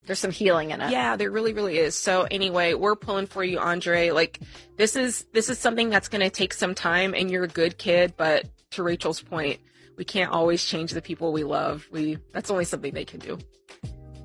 There's some healing in it. Yeah, there really, really is. So anyway, we're pulling for you, Andre. Like, this is something that's going to take some time, and you're a good kid, but to Rachel's point, we can't always change the people we love. That's only something they can do.